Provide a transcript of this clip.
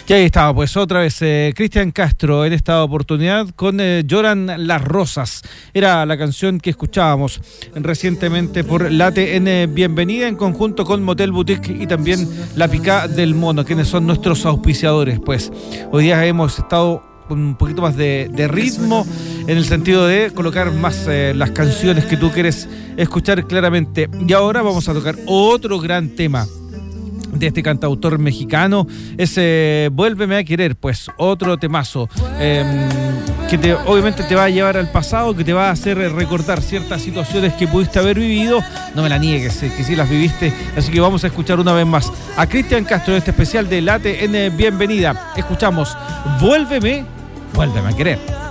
Y ahí estaba, pues otra vez Cristian Castro en esta oportunidad con Lloran las Rosas. Era la canción que escuchábamos recientemente por Late en Bienvenida en conjunto con Motel Boutique y también La Picá del Mono, quienes son nuestros auspiciadores. Pues hoy día hemos estado con un poquito más de ritmo en el sentido de colocar más las canciones que tú quieres escuchar claramente. Y ahora vamos a tocar otro gran tema de este cantautor mexicano, ese Vuélveme a Querer, pues otro temazo que obviamente te va a llevar al pasado, que te va a hacer recordar ciertas situaciones que pudiste haber vivido. No me la niegues, que sí las viviste, así que vamos a escuchar una vez más a Cristian Castro en este especial de Late en Bienvenida. Escuchamos Vuélveme a Querer.